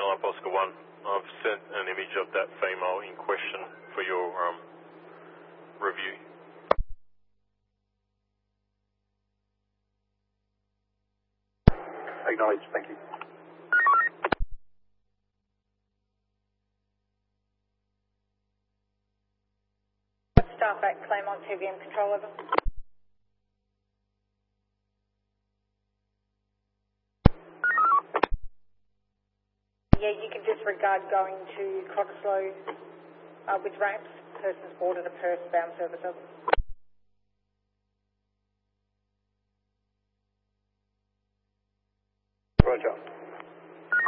Alpha Oscar 1. I've sent an image of that female in question for your review. Acknowledged, thank you. Staff at Claremont TVM control over. Yeah, you can disregard going to Coxlow with ramps. Person's boarded a Perth bound service over. Roger.